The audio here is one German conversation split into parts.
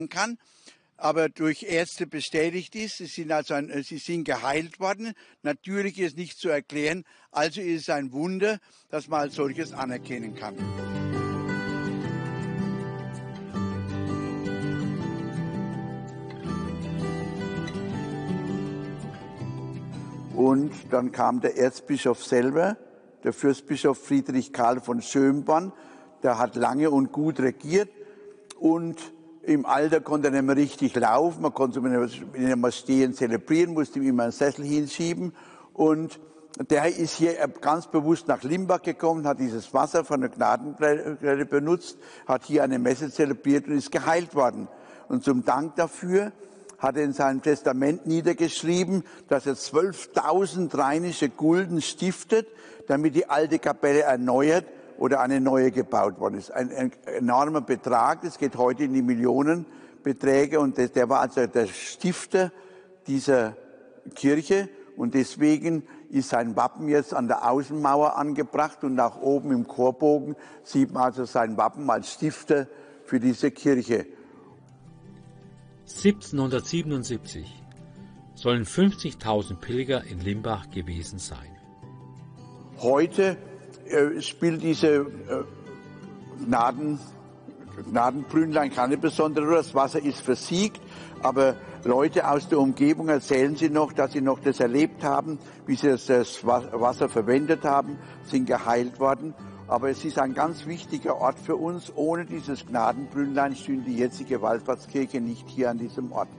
kann. Aber durch Ärzte bestätigt ist, sie sind geheilt worden. Natürlich ist nicht zu erklären, also ist es ein Wunder, dass man als solches anerkennen kann. Und dann kam der Erzbischof selber, der Fürstbischof Friedrich Karl von Schönborn. Der hat lange und gut regiert und im Alter konnte er nicht mehr richtig laufen. Man konnte ihn mal stehen zelebrieren, musste ihm immer einen Sessel hinschieben. Und der ist hier ganz bewusst nach Limbach gekommen, hat dieses Wasser von der Gnadenquelle benutzt, hat hier eine Messe zelebriert und ist geheilt worden. Und zum Dank dafür hat er in seinem Testament niedergeschrieben, dass er 12.000 rheinische Gulden stiftet, damit die alte Kapelle erneuert oder eine neue gebaut worden ist. Ein enormer Betrag, das geht heute in die Millionenbeträge und der war also der Stifter dieser Kirche und deswegen ist sein Wappen jetzt an der Außenmauer angebracht und auch oben im Chorbogen sieht man also sein Wappen als Stifter für diese Kirche. 1777 sollen 50.000 Pilger in Limbach gewesen sein. Heute spielt diese Gnadenbrünnlein keine besondere Rolle. Das Wasser ist versiegt, aber Leute aus der Umgebung erzählen sie noch, dass sie noch das erlebt haben, wie sie das Wasser verwendet haben, sind geheilt worden. Aber es ist ein ganz wichtiger Ort für uns. Ohne dieses Gnadenbrünnlein stünde die jetzige Wallfahrtskirche nicht hier an diesem Ort.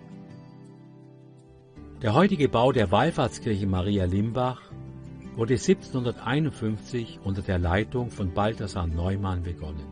Der heutige Bau der Wallfahrtskirche Maria Limbach wurde 1751 unter der Leitung von Balthasar Neumann begonnen.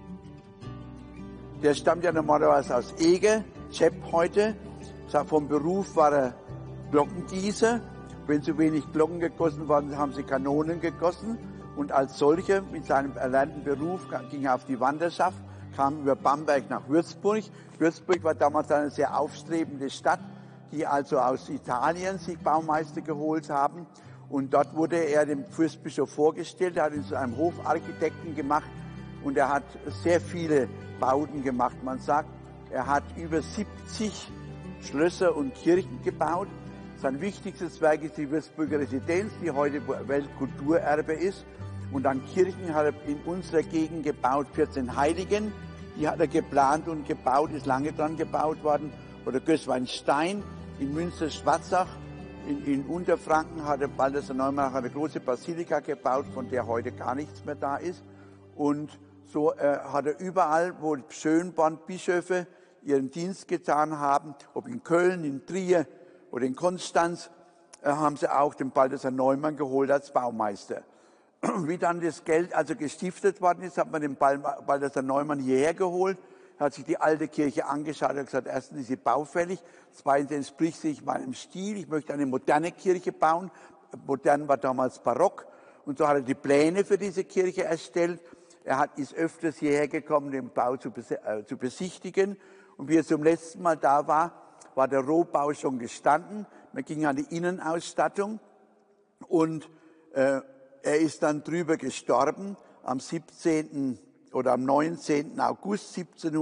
Der stammt ja normalerweise aus Eger, Chep heute. Vom Beruf war er Glockengießer. Wenn zu wenig Glocken gegossen waren, haben sie Kanonen gegossen. Und als solcher mit seinem erlernten Beruf ging er auf die Wanderschaft, kam über Bamberg nach Würzburg. Würzburg war damals eine sehr aufstrebende Stadt, die also aus Italien sich Baumeister geholt haben. Und dort wurde er dem Fürstbischof vorgestellt. Er hat ihn zu einem Hofarchitekten gemacht und er hat sehr viele Bauten gemacht. Man sagt, er hat über 70 Schlösser und Kirchen gebaut. Sein wichtigstes Werk ist die Würzburger Residenz, die heute Weltkulturerbe ist. Und an Kirchen hat er in unserer Gegend gebaut, 14 Heiligen. Die hat er geplant und gebaut, ist lange dran gebaut worden. Oder Gößweinstein in Münster-Schwarzach. In Unterfranken hat Balthasar Neumann eine große Basilika gebaut, von der heute gar nichts mehr da ist. Und so hat er überall, wo Schönborn-Bischöfe ihren Dienst getan haben, ob in Köln, in Trier oder in Konstanz, haben sie auch den Balthasar Neumann geholt als Baumeister. Wie dann das Geld also gestiftet worden ist, hat man den Balthasar Neumann hierher geholt, hat sich die alte Kirche angeschaut und gesagt, erstens ist sie baufällig, zweitens entspricht sich meinem Stil, ich möchte eine moderne Kirche bauen. Modern war damals barock und so hat er die Pläne für diese Kirche erstellt. Er ist öfters hierher gekommen, den Bau zu besichtigen und wie er zum letzten Mal da war, war der Rohbau schon gestanden. Man ging an die Innenausstattung und er ist dann drüber gestorben am 17. oder am 19. August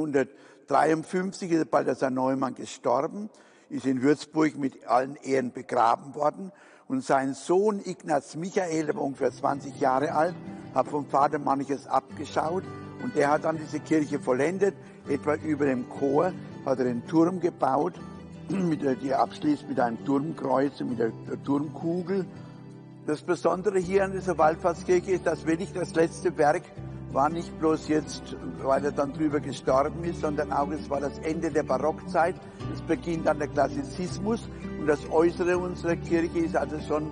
1753 ist Balthasar Neumann gestorben, ist in Würzburg mit allen Ehren begraben worden. Und sein Sohn Ignaz Michael, der war ungefähr 20 Jahre alt, hat vom Vater manches abgeschaut und der hat dann diese Kirche vollendet. Etwa über dem Chor hat er den Turm gebaut, die abschließt mit einem Turmkreuz und mit der Turmkugel. Das Besondere hier an dieser Wallfahrtskirche ist, dass wirklich das letzte Werk war nicht bloß jetzt, weil er dann drüber gestorben ist, sondern auch es war das Ende der Barockzeit. Es beginnt dann der Klassizismus und das Äußere unserer Kirche ist also schon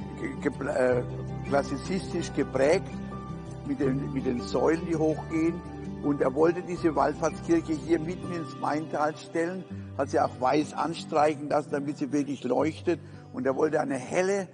klassizistisch geprägt mit den Säulen, die hochgehen. Und er wollte diese Wallfahrtskirche hier mitten ins Maintal stellen, hat sie auch weiß anstreichen lassen, damit sie wirklich leuchtet. Und er wollte eine helle,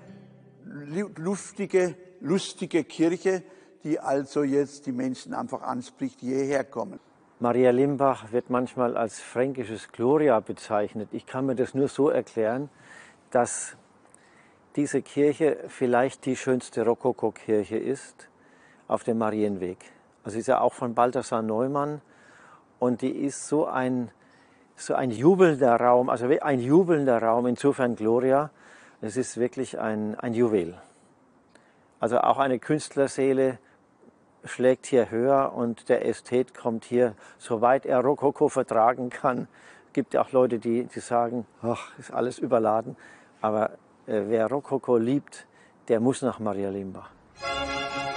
lustige Kirche, die also jetzt die Menschen einfach anspricht, die hierher kommen. Maria Limbach wird manchmal als fränkisches Gloria bezeichnet. Ich kann mir das nur so erklären, dass diese Kirche vielleicht die schönste Rokokokirche ist auf dem Marienweg. Also sie ist ja auch von Balthasar Neumann und die ist so ein so ein jubelnder Raum, also ein jubelnder Raum, insofern Gloria, es ist wirklich ein Juwel. Also auch eine Künstlerseele schlägt hier höher und der Ästhet kommt hier, soweit er Rokoko vertragen kann. Es gibt ja auch Leute, die sagen, ach, ist alles überladen. Aber wer Rokoko liebt, der muss nach Maria Limbach.